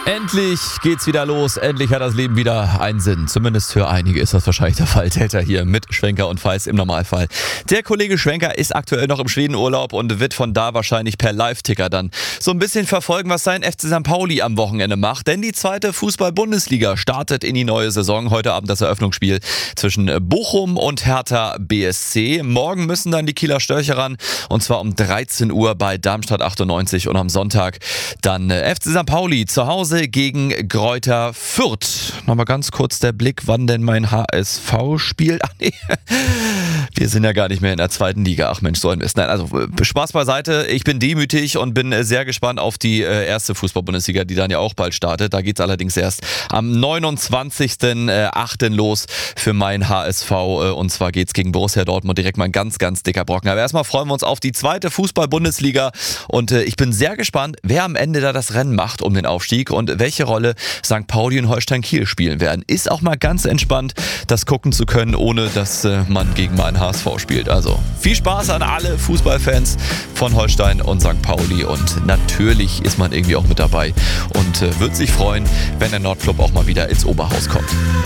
Endlich geht's wieder los, endlich hat das Leben wieder einen Sinn. Zumindest für einige ist das wahrscheinlich der Fall. Täter hier mit Schwenker und Feist im Normalfall. Der Kollege Schwenker ist aktuell noch im Schwedenurlaub und wird von da wahrscheinlich per Live-Ticker dann so ein bisschen verfolgen, was sein FC St. Pauli am Wochenende macht. Denn die zweite Fußball-Bundesliga startet in die neue Saison. Heute Abend das Eröffnungsspiel zwischen Bochum und Hertha BSC. Morgen müssen dann die Kieler Störche ran und zwar um 13 Uhr bei Darmstadt 98 und am Sonntag dann FC St. Pauli zu Hause gegen Greuther Fürth. Nochmal ganz kurz der Blick, wann denn mein HSV spielt. Ach nee, wir sind ja gar nicht mehr in der zweiten Liga. Ach Mensch, so ein Mist. Nein, also Spaß beiseite. Ich bin demütig und bin sehr gespannt auf die erste Fußball-Bundesliga, die dann ja auch bald startet. Da geht es allerdings erst am 29.08. los für mein HSV. Und zwar geht es gegen Borussia Dortmund direkt mal ein ganz, ganz dicker Brocken. Aber erstmal freuen wir uns auf die zweite Fußball-Bundesliga. Und ich bin sehr gespannt, wer am Ende da das Rennen macht um den Aufstieg und welche Rolle St. Pauli und Holstein Kiel spielen werden. Ist auch mal ganz entspannt, das gucken zu können, ohne dass man gegen meinen HSV spielt. Also viel Spaß an alle Fußballfans von Holstein und St. Pauli und natürlich ist man irgendwie auch mit dabei und wird sich freuen, wenn der Nordclub auch mal wieder ins Oberhaus kommt.